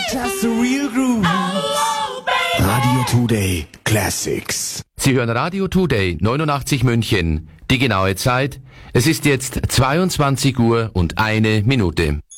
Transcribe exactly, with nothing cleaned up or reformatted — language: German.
Just the real groove. Radio Today Classics. Sie hören Radio Today neunundachtzig München. Die genaue Zeit, es ist jetzt zweiundzwanzig Uhr und eine Minute.